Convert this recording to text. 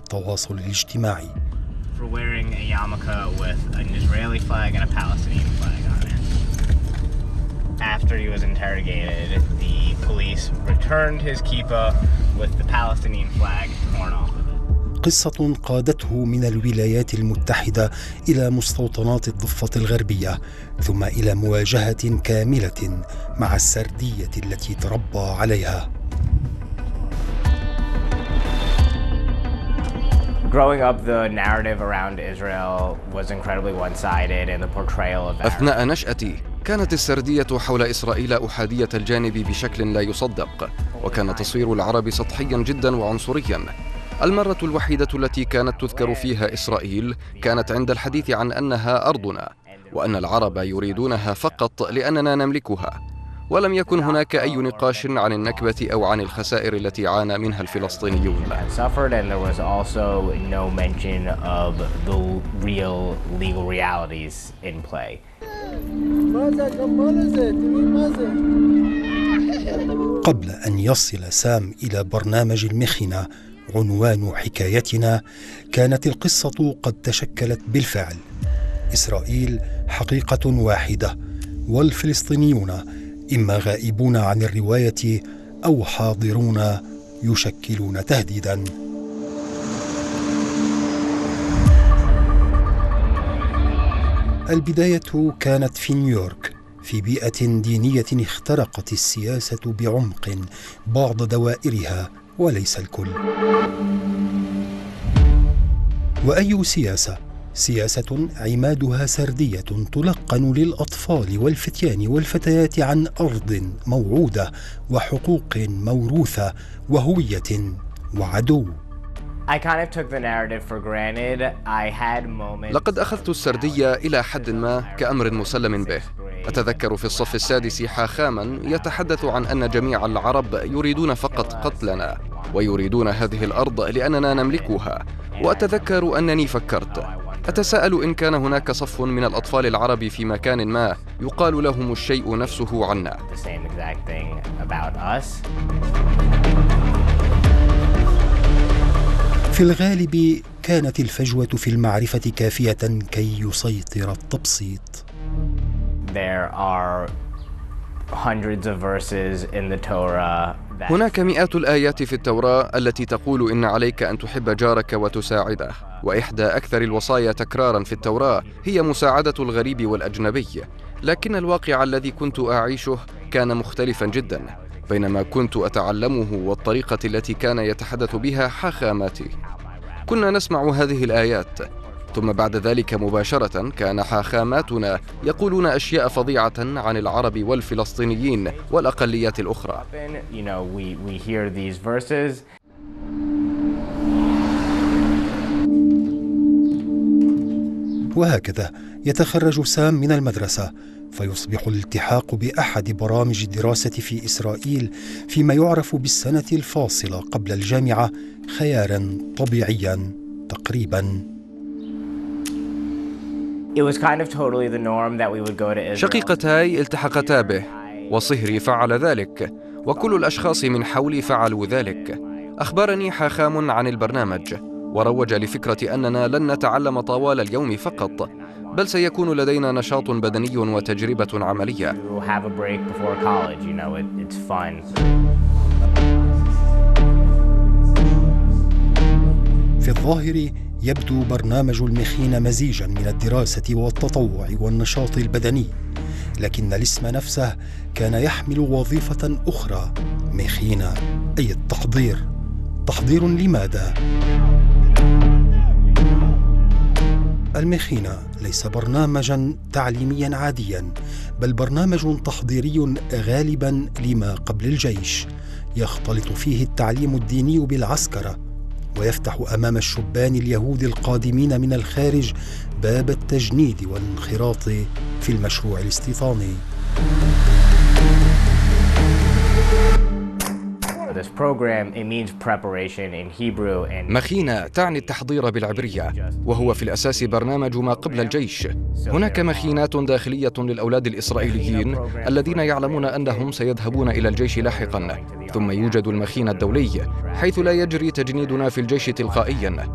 التواصل الاجتماعي. For wearing a yarmulke with an Israeli flag and a Palestinian flag on it. After he was interrogated, the police returned his kippah with the Palestinian flag torn off of it. قصة قادته من الولايات المتحدة إلى مستوطنات الضفة الغربية، ثم إلى مواجهة كاملة مع السردية التي تربى عليها. Growing up, the narrative around Israel was incredibly one-sided, and the portrayal of أثناء نشأتي كانت السردية حول إسرائيل أحادية الجانب بشكل لا يصدق، وكان تصوير العرب سطحيا جدا وعنصريا. المرة الوحيدة التي كانت تذكر فيها إسرائيل كانت عند الحديث عن أنها أرضنا، وأن العرب يريدونها فقط لأننا نملكها، ولم يكن هناك أي نقاش عن النكبة أو عن الخسائر التي عانى منها الفلسطينيون. قبل أن يصل سام إلى برنامج المخنة عنوان حكايتنا، كانت القصة قد تشكلت بالفعل. إسرائيل حقيقة واحدة، والفلسطينيون إما غائبون عن الرواية أو حاضرون يشكلون تهديداً. البداية كانت في نيويورك، في بيئة دينية اخترقت السياسة بعمق بعض دوائرها وليس الكل. وأي سياسة؟ سياسة عمادها سردية تلقن للأطفال والفتيان والفتيات عن أرض موعودة وحقوق موروثة وهوية وعدو. لقد أخذت السردية إلى حد ما كأمر مسلم به. أتذكر في الصف السادس حاخاما يتحدث عن أن جميع العرب يريدون فقط قتلنا، ويريدون هذه الأرض لأننا نملكها. وأتذكر أنني فكرت، أتساءل إن كان هناك صف من الأطفال العرب في مكان ما يقال لهم الشيء نفسه عنا. في الغالب كانت الفجوة في المعرفة كافية كي يسيطر التبسيط. هناك مئات الآيات في التوراة التي تقول إن عليك أن تحب جارك وتساعده، وإحدى أكثر الوصايا تكراراً في التوراة هي مساعدة الغريب والأجنبي. لكن الواقع الذي كنت أعيشه كان مختلفاً جداً، بينما كنت أتعلمه والطريقة التي كان يتحدث بها حاخاماتي. كنا نسمع هذه الآيات، ثم بعد ذلك مباشرة كان حاخاماتنا يقولون أشياء فظيعة عن العرب والفلسطينيين والأقليات الأخرى. وهكذا يتخرج سام من المدرسة، فيصبح الالتحاق بأحد برامج الدراسة في إسرائيل فيما يعرف بالسنة الفاصلة قبل الجامعة خياراً طبيعياً تقريباً. شقيقتاي التحقتا به، وصهري فعل ذلك، وكل الأشخاص من حولي فعلوا ذلك. أخبرني حاخام عن البرنامج، وروج لفكرة أننا لن نتعلم طوال اليوم فقط، بل سيكون لدينا نشاط بدني وتجربة عملية. في الظاهر يبدو برنامج المخينة مزيجاً من الدراسة والتطوع والنشاط البدني، لكن الاسم نفسه كان يحمل وظيفة أخرى، مخينة، أي التحضير. تحضير لماذا؟ المخينة ليس برنامجاً تعليمياً عادياً، بل برنامج تحضيري غالباً لما قبل الجيش، يختلط فيه التعليم الديني بالعسكرة، ويفتح أمام الشبان اليهود القادمين من الخارج باب التجنيد والانخراط في المشروع الاستيطاني. مخينة تعني التحضير بالعبرية، وهو في الأساس برنامج ما قبل الجيش. هناك مخينات داخلية للأولاد الإسرائيليين الذين يعلمون أنهم سيذهبون إلى الجيش لاحقا، ثم يوجد المخين الدولي حيث لا يجري تجنيدنا في الجيش تلقائيا،